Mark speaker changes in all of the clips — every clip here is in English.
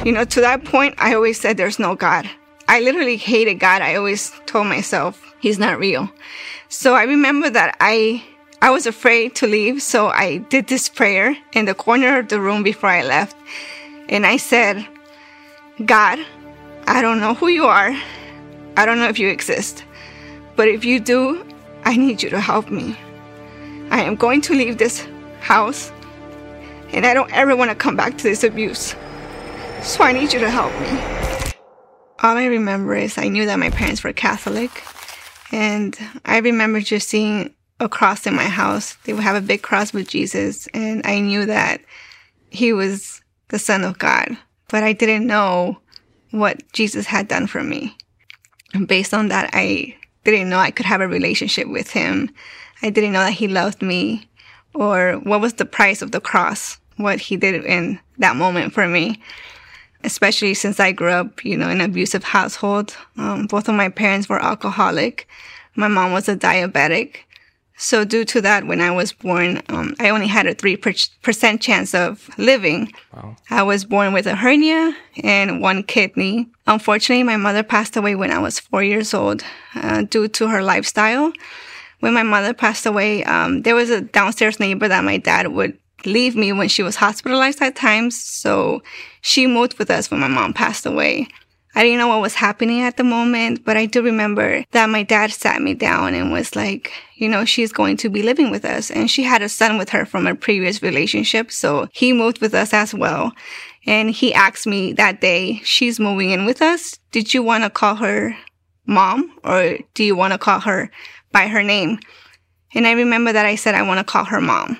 Speaker 1: To that point, I always said there's no God. I literally hated God. I always told myself he's not real. So I remember that I was afraid to leave. So I did this prayer in the corner of the room before I left. And I said, God, I don't know who you are. I don't know if you exist. But if you do, I need you to help me. I am going to leave this house. And I don't ever want to come back to this abuse. So I need you to help me. All I remember is I knew that my parents were Catholic. And I remember just seeing a cross in my house. They would have a big cross with Jesus. And I knew that he was the Son of God. But I didn't know what Jesus had done for me. And based on that, I didn't know I could have a relationship with him. I didn't know that he loved me or what was the price of the cross, what he did in that moment for me. Especially since I grew up, in an abusive household. Both of my parents were alcoholic. My mom was a diabetic. So due to that, when I was born, I only had a 3% chance of living.
Speaker 2: Wow.
Speaker 1: I was born with a hernia and one kidney. Unfortunately, my mother passed away when I was 4 years old due to her lifestyle. When my mother passed away, there was a downstairs neighbor that my dad would leave me when she was hospitalized at times. So she moved with us when my mom passed away. I didn't know what was happening at the moment, but I do remember that my dad sat me down and was like, she's going to be living with us. And she had a son with her from a previous relationship. So he moved with us as well. And he asked me that day, she's moving in with us. Did you want to call her mom or do you want to call her by her name? And I remember that I said, I want to call her mom.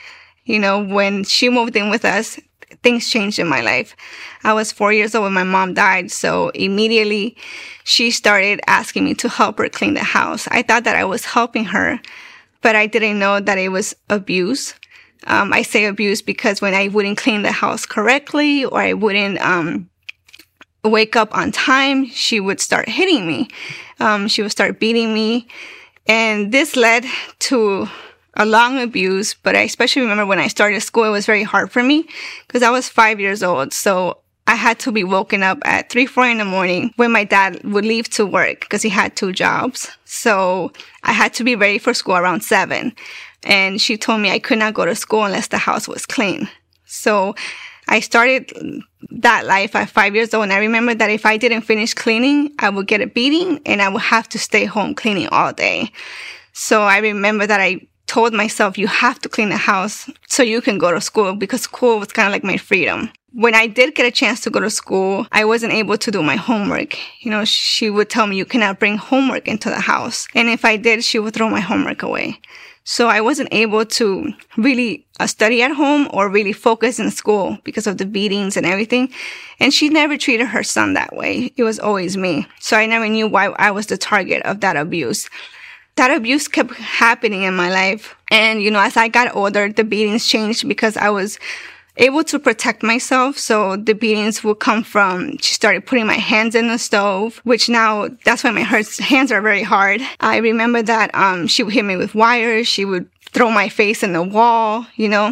Speaker 1: When she moved in with us, things changed in my life. I was 4 years old when my mom died. So immediately she started asking me to help her clean the house. I thought that I was helping her, but I didn't know that it was abuse. I say abuse because when I wouldn't clean the house correctly or I wouldn't wake up on time, she would start hitting me. She would start beating me. And this led to a long abuse, but I especially remember when I started school, it was very hard for me because I was 5 years old. So I had to be woken up at 3, 4 in the morning when my dad would leave to work because he had 2 jobs. So I had to be ready for school around 7. And she told me I could not go to school unless the house was clean. So I started that life at 5 years old. And I remember that if I didn't finish cleaning, I would get a beating and I would have to stay home cleaning all day. So I remember that I told myself, you have to clean the house so you can go to school because school was kind of like my freedom. When I did get a chance to go to school, I wasn't able to do my homework. She would tell me you cannot bring homework into the house. And if I did, she would throw my homework away. So I wasn't able to really study at home or really focus in school because of the beatings and everything. And she never treated her son that way. It was always me. So I never knew why I was the target of that abuse. That abuse kept happening in my life. And, as I got older, the beatings changed because I was able to protect myself. So the beatings would come from, she started putting my hands in the stove, which now that's why my hands are very hard. I remember that she would hit me with wires. She would throw my face in the wall,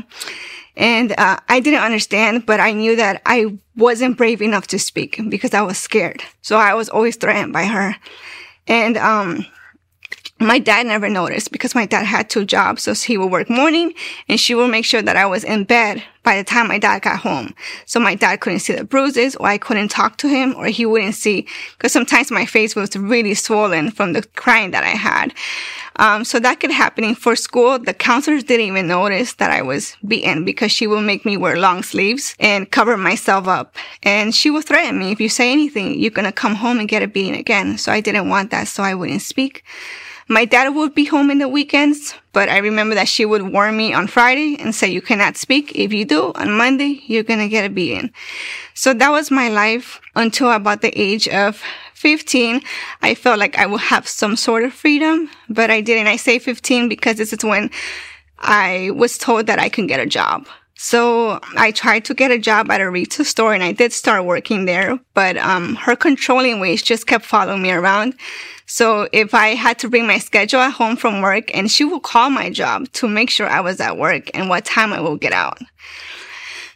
Speaker 1: And I didn't understand, but I knew that I wasn't brave enough to speak because I was scared. So I was always threatened by her. And my dad never noticed because my dad had 2 jobs. So he would work morning and she would make sure that I was in bed by the time my dad got home. So my dad couldn't see the bruises or I couldn't talk to him or he wouldn't see because sometimes my face was really swollen from the crying that I had. So that kept happening for school. The counselors didn't even notice that I was beaten because she would make me wear long sleeves and cover myself up. And she would threaten me, if you say anything, you're going to come home and get a beating again. So I didn't want that. So I wouldn't speak. My dad would be home in the weekends, but I remember that she would warn me on Friday and say, you cannot speak. If you do, on Monday, you're going to get a beating. So that was my life until about the age of 15. I felt like I would have some sort of freedom, but I didn't. I say 15 because this is when I was told that I can get a job. So I tried to get a job at a retail store and I did start working there, but her controlling ways just kept following me around. So if I had to bring my schedule at home from work, and she would call my job to make sure I was at work and what time I will get out.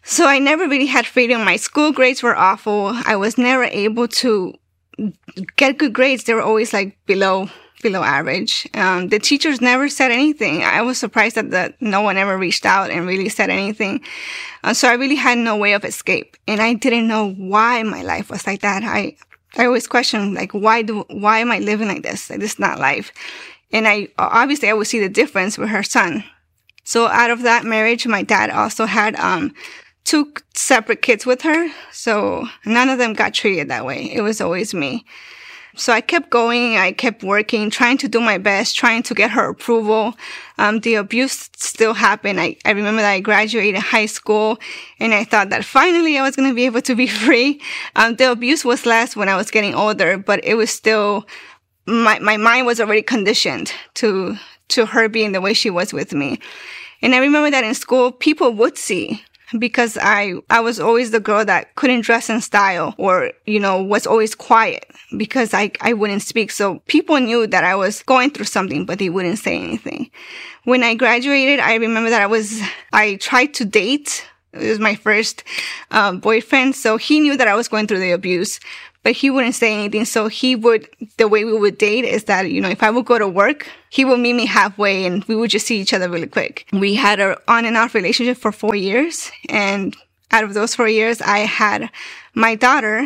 Speaker 1: So I never really had freedom. My school grades were awful. I was never able to get good grades. They were always like below average. The teachers never said anything. I was surprised that no one ever reached out and really said anything. So I really had no way of escape. And I didn't know why my life was like that. I always questioned, like, why am I living like this? Like, this is not life. And I would see the difference with her son. So out of that marriage, my dad also had, 2 separate kids with her. So none of them got treated that way. It was always me. So I kept going. I kept working, trying to do my best, trying to get her approval. The abuse still happened. I remember that I graduated high school and I thought that finally I was going to be able to be free. The abuse was less when I was getting older, but it was still, my mind was already conditioned to her being the way she was with me. And I remember that in school, people would see, because I was always the girl that couldn't dress in style or, was always quiet because I wouldn't speak. So people knew that I was going through something, but they wouldn't say anything. When I graduated, I remember that I tried to date. It was my first boyfriend. So he knew that I was going through the abuse, but he wouldn't say anything. So the way we would date is that, if I would go to work, he would meet me halfway and we would just see each other really quick. We had an on and off relationship for 4 years. And out of those 4 years, I had a daughter.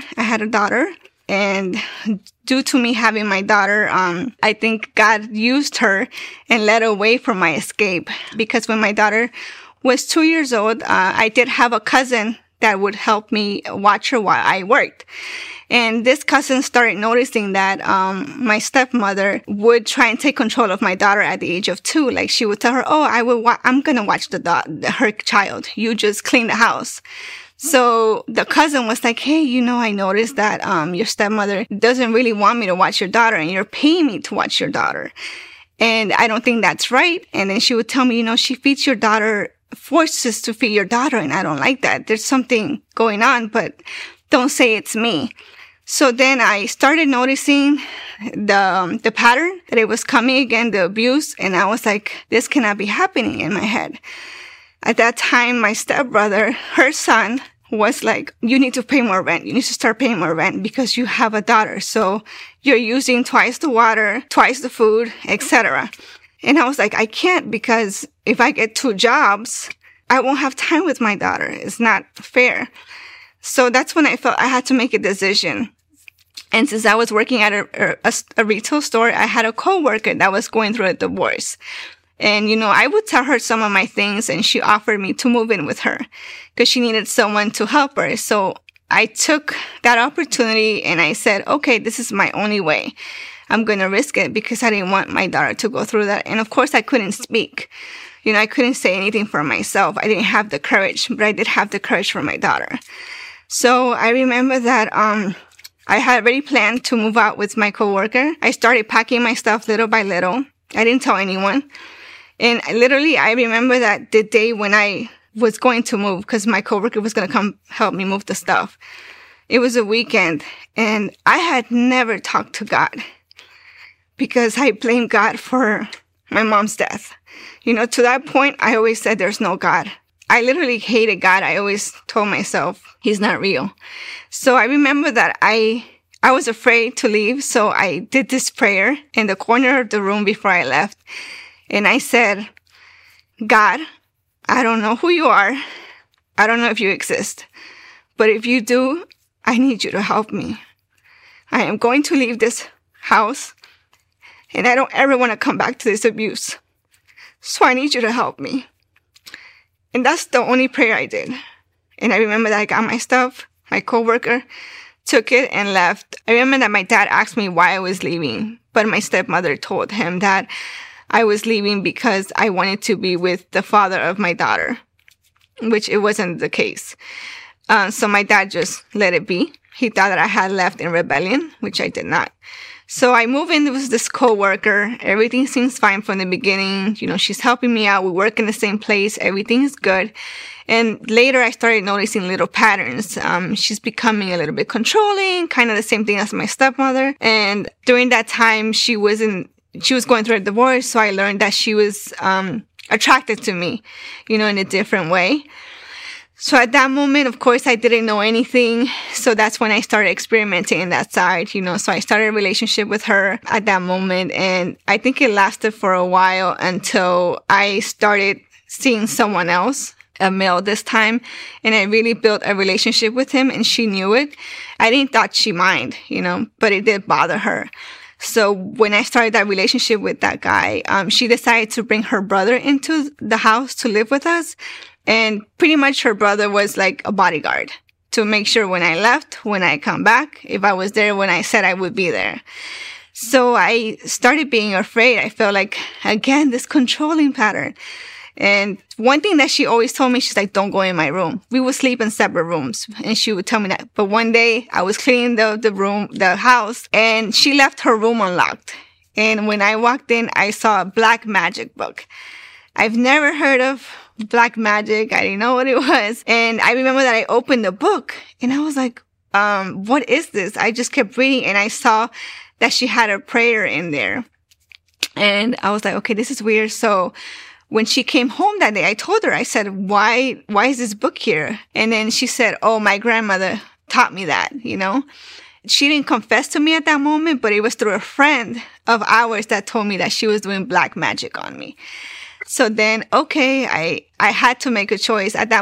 Speaker 1: And due to me having my daughter, I think God used her and led away from my escape. Because when my daughter was 2 years old, I did have a cousin that would help me watch her while I worked. And this cousin started noticing that my stepmother would try and take control of my daughter at the age of 2. Like, she would tell her, "Oh, I'm gonna watch her child. You just clean the house." So the cousin was like, "Hey, I noticed that your stepmother doesn't really want me to watch your daughter, and you're paying me to watch your daughter. And I don't think that's right." And then she would tell me, "She feeds your daughter, forces to feed your daughter, and I don't like that. There's something going on, but don't say it's me." So then I started noticing the pattern, that it was coming again, the abuse. And I was like, this cannot be happening in my head. At that time, my stepbrother, her son, was like, "You need to pay more rent. You need to start paying more rent because you have a daughter. So you're using twice the water, twice the food, etc." And I was like, I can't, because if I get 2 jobs, I won't have time with my daughter. It's not fair. So that's when I felt I had to make a decision. And since I was working at a retail store, I had a coworker that was going through a divorce. And, I would tell her some of my things, and she offered me to move in with her because she needed someone to help her. So I took that opportunity and I said, okay, this is my only way. I'm going to risk it because I didn't want my daughter to go through that. And of course, I couldn't speak. I couldn't say anything for myself. I didn't have the courage, but I did have the courage for my daughter. So I remember that I had already planned to move out with my coworker. I started packing my stuff little by little. I didn't tell anyone. And literally, I remember that the day when I was going to move, because my coworker was going to come help me move the stuff. It was a weekend, and I had never talked to God because I blamed God for my mom's death. To that point, I always said there's no God. I literally hated God. I always told myself he's not real. So I remember that I was afraid to leave. So I did this prayer in the corner of the room before I left. And I said, "God, I don't know who you are. I don't know if you exist. But if you do, I need you to help me. I am going to leave this house, and I don't ever want to come back to this abuse. So I need you to help me." And that's the only prayer I did. And I remember that I got my stuff. My coworker took it and left. I remember that my dad asked me why I was leaving, but my stepmother told him that I was leaving because I wanted to be with the father of my daughter, which it wasn't the case. So my dad just let it be. He thought that I had left in rebellion, which I did not. So I moved in with this coworker. Everything seems fine from the beginning. She's helping me out. We work in the same place. Everything is good. And later I started noticing little patterns. She's becoming a little bit controlling, kind of the same thing as my stepmother. And during that time, she was going through a divorce. So I learned that she was attracted to me, in a different way. So at that moment, of course, I didn't know anything. So that's when I started experimenting in that side, So I started a relationship with her at that moment. And I think it lasted for a while until I started seeing someone else, a male this time. And I really built a relationship with him, and she knew it. I didn't thought she mind, but it did bother her. So when I started that relationship with that guy, she decided to bring her brother into the house to live with us. And pretty much her brother was like a bodyguard to make sure when I left, when I come back, if I was there when I said I would be there. So I started being afraid. I felt like, again, this controlling pattern. And one thing that she always told me, she's like, don't go in my room. We would sleep in separate rooms. And she would tell me that. But one day I was cleaning the house, and she left her room unlocked. And when I walked in, I saw a black magic book. I've never heard of black magic. I didn't know what it was. And I remember that I opened the book and I was like, what is this? I just kept reading, and I saw that she had a prayer in there. And I was like, okay, this is weird. So when she came home that day, I told her, I said, why is this book here? And then she said, oh, my grandmother taught me that, She didn't confess to me at that moment, but it was through a friend of ours that told me that she was doing black magic on me. So then, okay, I had to make a choice. At that